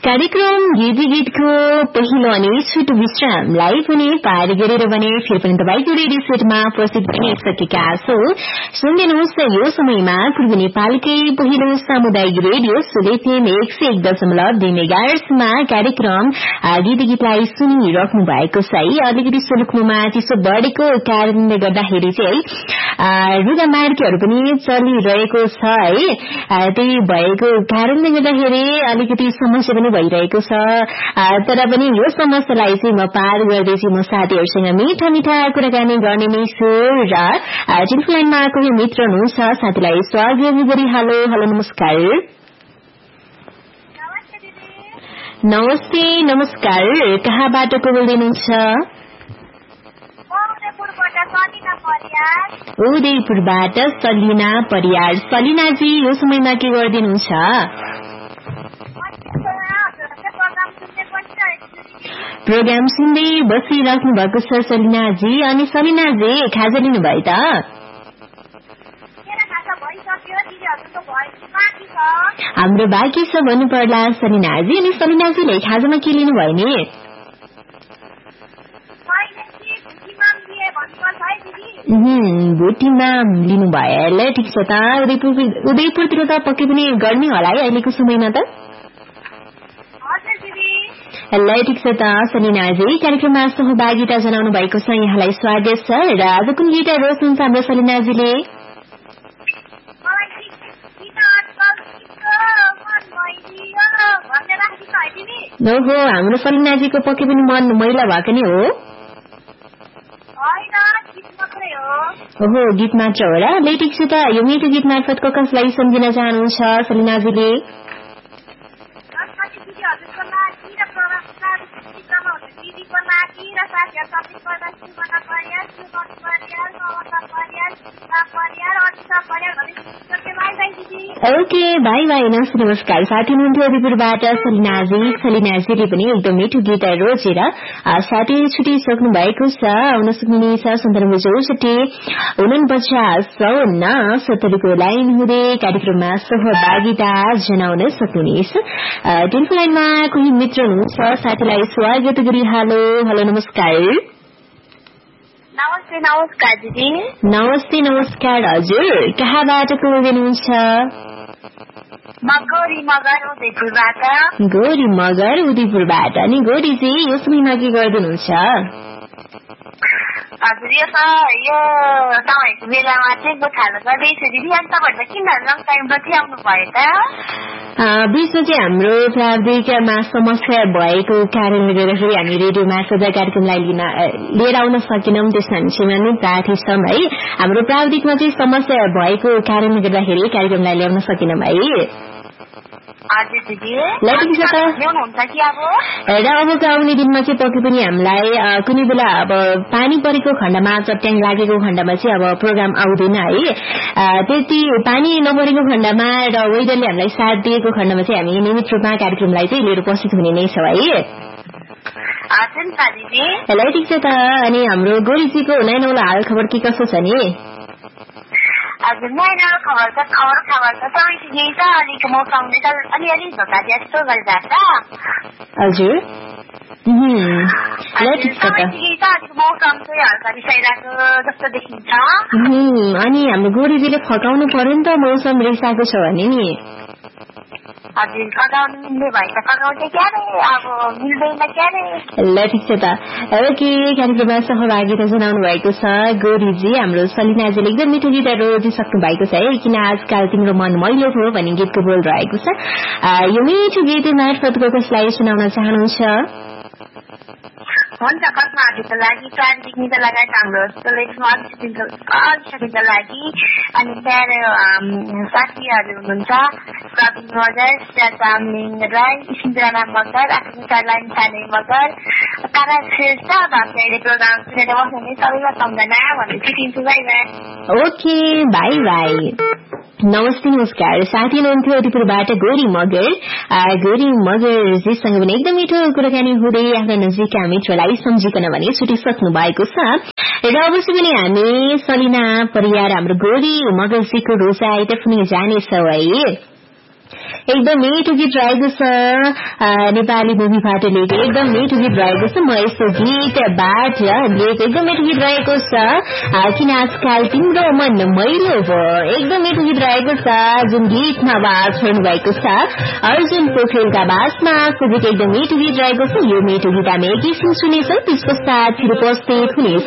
कार्यक्रम गीत गीतको पहिलो अनि छुट विश्रामलाई पनि पार गरेर भने फेरि पनि तपाईको रेडियो सेटमा उपस्थित भइसकेका छौं। सुन्दिनुहोस् यो समयमा पूर्व नेपालकै पहिलो सामुदायिक रेडियो सुलेफेम 101.2 मेगाहर्ट्जमा कार्यक्रम गीत गीतलाई सुनिराख्नु भएको छ। अलिकति सुलुक्नुमा चिसो बढेको कारणले गर्दाखेरि चाहिँ रुगामार्कीहरू पनि चलिरहेको छ है। त्यही भएको कारणले गर्दाखेरि अलिकति समस्या पनि भइरहेको छ। तर पनि यो समस्यालाई चाहिँ म पार गर्दै चाहिँ म साथीहरूसँग मिठा मिठा कुराकानी गर्ने नै छु र टेलिफोन लाइनमा कोही मित्र हुनुहुन्छ, साथीलाई स्वागत गरी हेलो नमस्कार। नमस्ते नमस्कार, कहाँबाट को बोल्दै हुनुहुन्छ? उदयपुरबाट सलिना परियार। सलिनाजी यो समयमा के गरिदिनुहुन्छ? प्रोग्राम सुन्दै बसिराख्नु भएको छ सलिनाजी। अनि सलिनाजी खाजा लिनुभयो त? हाम्रो बाँकी छ भन्नु पर्ला सलिनाजी। अनि सलिनाजीले खाजामा के लिनुभयो नि? भुटीमा लिनुभयो। ल ठिक छ त। उदयपुरतिर त पक्कै पनि गर्मी होला है अहिलेको समयमा त? ल ठिक छ त सलिनाजी, कार्यक्रममा सहभागिता जनाउनु भएको छ, यहाँलाई स्वागत छ। र आज कुन गीत रोज्नुहुन्छ हाम्रो सलिनाजीले? ओहो, हाम्रो सलिनाजीको पक्कै पनि मन मैला भएको नि हो। ओहो, गीत मात्र हो र? ल ठिक छ त। यो मिठो गीत मार्फत कसलाई सम्झिन चाहनुहुन्छ सलिनाजीले? ओके, बाई बाई, नमस्कार। साथी हुनुहुन्थ्यो उदयपुरबाट सलिनाजीले पनि एकदम मिठो गीत रोजेर साथी छुटिसक्नु भएको छ। आउन सक्नुहुनेछ 9764496970 को लाइन हुँदै कार्यक्रममा सहभागिता जनाउन सक्नुहुनेछ। टेलिफोन लाइनमा कोही मित्र हुनुहुन्छ, साथीलाई स्वागत गरी हेलो नमस्कार। नमस्ते नमस्कार दिदी। नमस्ते नमस्कार हजुर, कहाँबाट को हुनुहुन्छ? म गौरी मगर उदयपुरबाट। गौरी मगर उदयपुरबाट। अनि गौरीजी यो समयमा के गरिदिनुहुन्छ? हजुर, यो तपाईँको मेलामा चाहिँ गोठालो गर्दैछु दिदी। अनि तपाईँहरू त किन लङ टाइम पछि आउनु भयो त? बिचमा चाहिँ हाम्रो प्राविधिकमा समस्या भएको कारणले गर्दाखेरि हामी रेडियो मार्फत कार्यक्रमलाई लिएर आउन सकेनौं। त्यसमा विषयमा नै प्रार्थी छौं है। हाम्रो प्राविधिकमा चाहिँ समस्या भएको कारणले गर्दाखेरि कार्यक्रमलाई ल्याउन सकेनौं है। हजुर दिदी। ल ठिक छ त। र अबको आउने दिनमा चाहिँ पक्कै पनि हामीलाई कुनै बेला अब पानी परेको खण्डमा, चट्याङ लागेको खण्डमा चाहिँ अब प्रोग्राम आउँदैन है। त्यति पानी नपरेको खण्डमा र वेदरले हामीलाई साथ दिएको खण्डमा चाहिँ हामी नियमित रूपमा कार्यक्रमलाई चाहिँ लिएर उपस्थित हुने नै छौं है। ल ठिक छ त। अनि हाम्रो गोरीजीको नयाँ हाल खबर के कसो छ नि? हजुर, नयाँ खबर त तपाईँको यही छ। अलिक मौसमले त अलिअलि धोका दिए जस्तो गरिरहेछ। हजुर, ल ठिक छ त। मौसम चाहिँ हल्का रिसाइरहेको जस्तो देखिन्छ। अनि हाम्रो गोरीजीले फकाउनु पर्यो नि त मौसम रिसाएको छ भने नि। हजुर, फकाउनु मिल्ने भए त फकाउँछ क्यारे, अब मिल्दैन क्यारे। ल ठिक छ त। ओके, कार्यक्रममा सहभागिता जनाउनु भएको छ गौरीजी। हाम्रो सलिनाजीले एकदम मिठो गीत रोजिसक्नु भएको छ है। किन आजकल तिम्रो मन मैलो हो भन्ने गीतको बोल रहेको छ। यो मिठो गीत मार्फत कसलाई सुनाउन चाहनुहुन्छ? हुन्छ, खतमाहरूको लागि, प्राविधिक लगायत हाम्रो अलिसकेको लागि अनि प्यारो साथीहरू हुनुहुन्छ, प्रवीण मगर, चामलिङ राई, सिन्द्रना मगर, आकृति लाइन साने मगर, तारा श्रेष्ठ, भाषाले प्रोग्राम सुनेर बस्ने सबैलाई सम्झना भन्ने चिटिन्छु। By by. Okay, by by. नमस्ते नमस्कार। साथी हुनुहुन्थ्यो उदयपुरबाट गौरी मगरजीसँग पनि एकदम मिठो कुराकानी हुँदै आफ्ना नजिकका मित्रलाई सम्झिकन भने छुटिसक्नु भएको छ। र अवश्य पनि हामी सलिना परियार हाम्रो गौरी मगरजीको रोजाइ पनि जानेछौँ है। एकदम मिठो गीत रहेको छ नेपाली मुभीबाट लिएको एकदम मिठो गीत रहेको छ म यस्तो गीतबाट लिएको एकदम मिठो गीत रहेको छ किन आजकल तिम्रो मन मैलो भयो एकदम मिठो गीत रहेको छ जुन गीतमा आवाज छोड्नु भएको छ अर्जुन पोखरेलका आवाजमा गीत एकदम मिठो गीत रहेको छ यो मिठो गीत हामी एकैछिन सुनेछौँ त्यस पश्चात फेरि उपस्थित हुनेछौँ